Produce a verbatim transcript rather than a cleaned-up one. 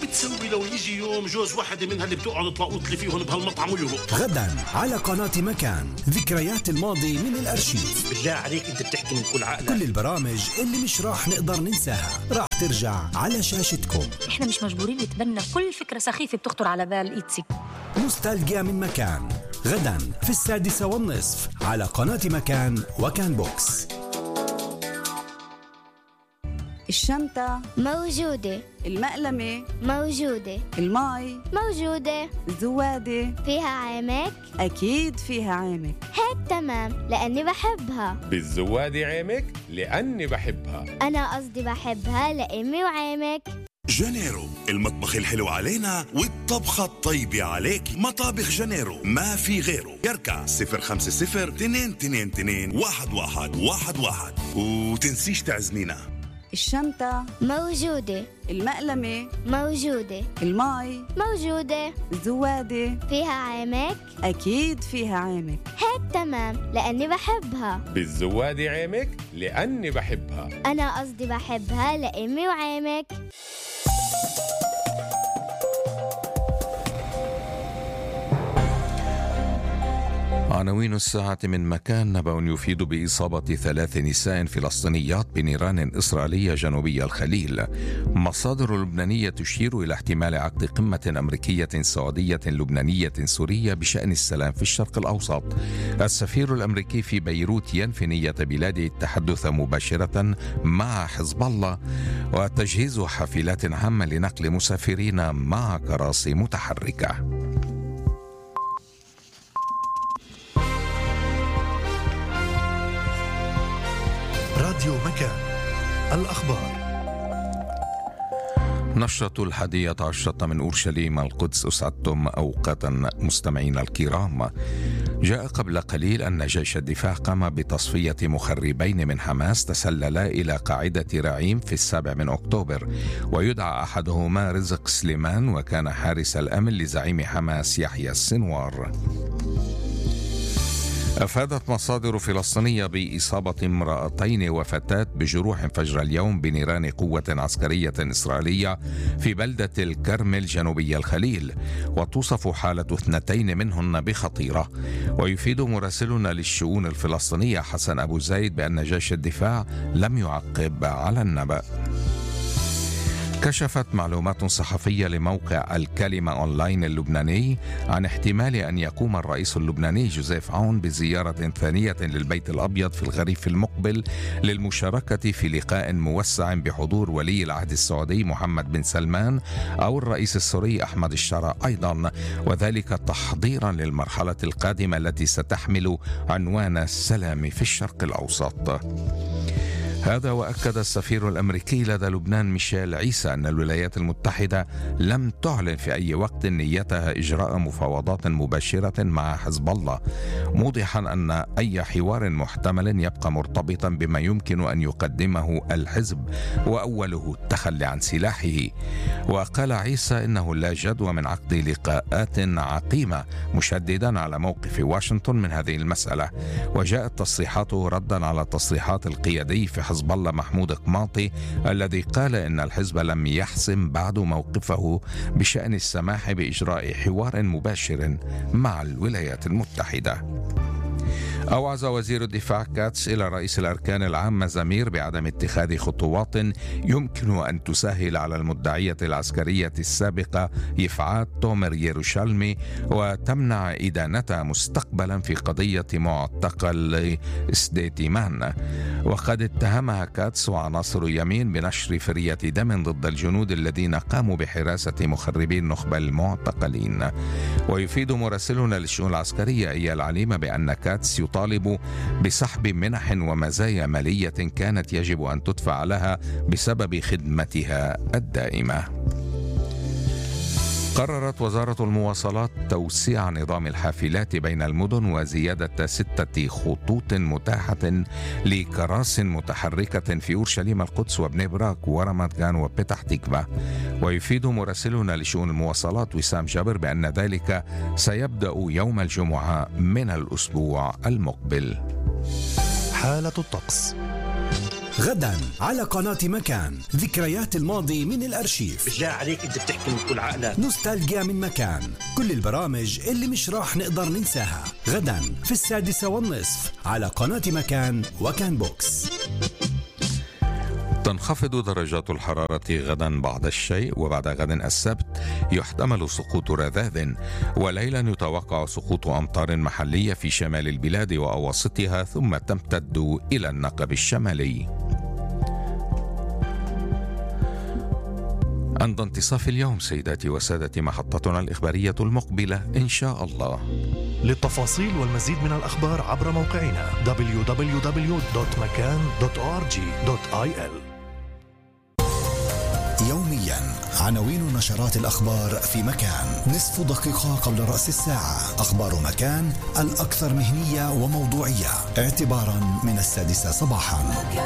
بتسوي لو يجي يوم جوز واحدة منها اللي بتقعد تلاقوط لي فيهم بهالمطعم ويهرب؟ غدا على قناة مكان، ذكريات الماضي من الأرشيف. بالله عليك أنت بتحكي من كل عقلك. كل البرامج اللي مش راح نقدر ننساها راح ترجع على شاشتكم. احنا مش مجبورين نتبنى كل فكرة سخيفة بتخطر على بال إيتسي. نوستالجيا من مكان، غدا في السادسة والنصف على قناة مكان وكان بوكس. الشنطة موجودة، المقلمة موجودة، الماي موجودة، الزوادة فيها عامك؟ أكيد فيها عامك. هيك تمام لأني بحبها. بالزوادة عامك لأني بحبها. أنا قصدي بحبها لأمي وعامك. جانيرو، المطبخ الحلو علينا والطبخة الطيبة عليك. مطابخ جانيرو ما في غيره. يركع صفر خمسة صفر اثنين اثنين اثنين واحد واحد واحد واحد. وتنسيش تعزمينا. الشنطة موجودة، المقلمة موجودة، الماي موجودة، الزوادة فيها عامك؟ أكيد فيها عامك. هيك تمام لأني بحبها. بالزوادة عامك لأني بحبها. أنا قصدي بحبها لأمي وعامك. عناوين الساعة من مكان. نبأ يفيد بإصابة ثلاث نساء فلسطينيات بنيران إسرائيلية جنوبي الخليل. مصادر لبنانية تشير إلى احتمال عقد قمة أمريكية سعودية لبنانية سورية بشأن السلام في الشرق الأوسط. السفير الأمريكي في بيروت ينفي نية بلاده التحدث مباشرة مع حزب الله. وتجهيز حافلات عامة لنقل مسافرين مع كراسي متحركة. راديو مكان، الأخبار. نشرة الحادية عشرة من أورشليم القدس. أسعدتم أوقاتا مستمعين الكرام. جاء قبل قليل أن جيش الدفاع قام بتصفية مخربين من حماس تسللا إلى قاعدة رعيم في السابع من أكتوبر، ويدعى أحدهما رزق سليمان وكان حارس الأمن لزعيم حماس يحيى السنوار. أفادت مصادر فلسطينية بإصابة امرأتين وفتاة بجروح فجر اليوم بنيران قوة عسكرية إسرائيلية في بلدة الكرمل جنوبي الخليل، وتوصف حالة اثنتين منهن بخطيرة. ويفيد مراسلنا للشؤون الفلسطينية حسن أبو زايد بأن جيش الدفاع لم يعقب على النبأ. كشفت معلومات صحفية لموقع الكلمة أونلاين اللبناني عن احتمال أن يقوم الرئيس اللبناني جوزيف عون بزيارة ثانية للبيت الأبيض في الخريف المقبل للمشاركة في لقاء موسع بحضور ولي العهد السعودي محمد بن سلمان أو الرئيس السوري أحمد الشارع أيضا، وذلك تحضيرا للمرحلة القادمة التي ستحمل عنوان السلام في الشرق الأوسط. هذا وأكد السفير الأمريكي لدى لبنان ميشيل عيسى أن الولايات المتحدة لم تعلن في أي وقت نيتها إجراء مفاوضات مباشرة مع حزب الله، موضحا أن أي حوار محتمل يبقى مرتبطا بما يمكن أن يقدمه الحزب، وأوله التخلي عن سلاحه. وقال عيسى إنه لا جدوى من عقد لقاءات عقيمة، مشددا على موقف واشنطن من هذه المسألة. وجاءت تصريحاته ردا على تصريحات القيادي في حزب الله محمود قماطي الذي قال إن الحزب لم يحسم بعد موقفه بشأن السماح بإجراء حوار مباشر مع الولايات المتحدة. أوعز وزير الدفاع كاتس إلى رئيس الأركان العامة زمير بعدم اتخاذ خطوات يمكن أن تسهل على المدعية العسكرية السابقة يفعات تومر يروشالمي وتمنع إدانتها مستقبلا في قضية معتقل سديتيمان. وقد اتهمها كاتس وعناصر يمين بنشر فرية دم ضد الجنود الذين قاموا بحراسة مخربي النخبة المعتقلين. ويفيد مراسلنا للشؤون العسكرية إيال عليمة بأن كاتس يطالب بسحب منح ومزايا مالية كانت يجب أن تدفع لها بسبب خدمتها الدائمة. قررت وزارة المواصلات توسيع نظام الحافلات بين المدن وزيادة ستة خطوط متاحة لكراس متحركة في أورشليم القدس وبني براك ورمت جان وبتح تكفى. ويفيد مراسلنا لشؤون المواصلات وسام جابر بأن ذلك سيبدأ يوم الجمعة من الأسبوع المقبل. حالة الطقس. غدا على قناة مكان، ذكريات الماضي من الأرشيف. بالله عليك انت بتحكي من كل عقلك. نوستالجيا من مكان، كل البرامج اللي مش راح نقدر ننساها. غدا في السادسة والنصف على قناة مكان وكان بوكس. تنخفض درجات الحرارة غدا بعض الشيء، وبعد غد السبت يحتمل سقوط رذاذ، وليلا يتوقع سقوط أمطار محلية في شمال البلاد وأواسطها، ثم تمتد إلى النقب الشمالي. عند انتصاف اليوم سيداتي وسادتي محطتنا الإخبارية المقبلة إن شاء الله. للتفاصيل والمزيد من الأخبار عبر موقعنا دبليو دبليو دبليو دوت مكان دوت أو آر جي دوت آي إل. يوميا عناوين نشرات الأخبار في مكان، نصف دقيقة قبل رأس الساعة. أخبار مكان الأكثر مهنية وموضوعية اعتبارا من السادسة صباحا.